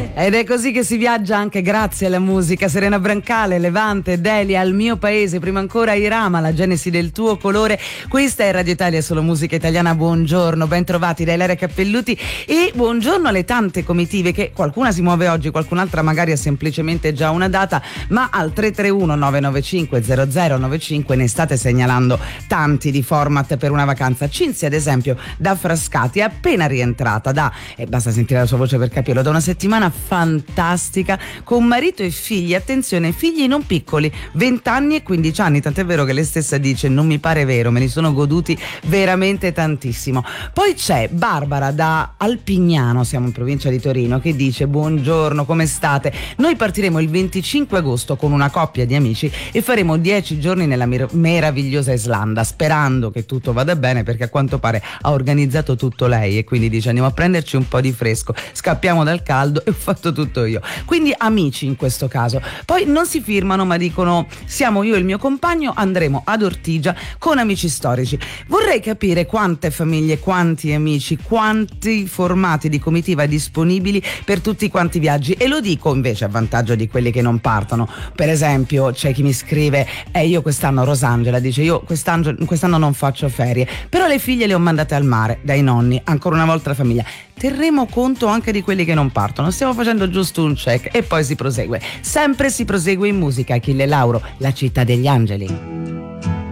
Ed è così che si viaggia anche grazie alla musica. Serena Brancale, Levante, Delia, Al mio paese, prima ancora Irama, la genesi del tuo colore. Questa è Radio Italia, solo musica italiana. Buongiorno, ben trovati da Ilaria Cappelluti e buongiorno alle tante comitive che qualcuna si muove oggi, qualcun'altra magari ha semplicemente già una data, ma al 331 995 0095 ne state segnalando tanti di format per una vacanza. Cinzia ad esempio da Frascati è appena rientrata e basta sentire la sua voce per capirlo, da una settimana fantastica con marito e figli, attenzione, figli non piccoli, 20 anni e 15 anni, tant'è vero che lei stessa dice non mi pare vero, me li sono goduti veramente tantissimo. Poi c'è Barbara da Alpignano, siamo in provincia di Torino, che dice buongiorno, come state? Noi partiremo il 25 agosto con una coppia di amici e faremo 10 giorni nella meravigliosa Islanda, sperando che tutto vada bene, perché a quanto pare ha organizzato tutto lei e quindi dice andiamo a prenderci un po' di fresco, scappiamo dal caldo e ho fatto tutto io. Quindi amici in questo caso. Poi non si firmano ma dicono siamo io e il mio compagno, andremo ad Ortigia con amici storici. Vorrei capire quante famiglie, quanti amici, quanti formati di comitiva disponibili per tutti quanti i viaggi, e lo dico invece a vantaggio di quelli che non partono. Per esempio c'è chi mi scrive io quest'anno, Rosangela dice io quest'anno non faccio ferie, però le figlie le ho mandate al mare dai nonni, ancora una volta la famiglia. Terremo conto anche di quelli che non partono, stiamo facendo giusto un check e poi si prosegue, sempre si prosegue in musica. Achille Lauro, La città degli angeli.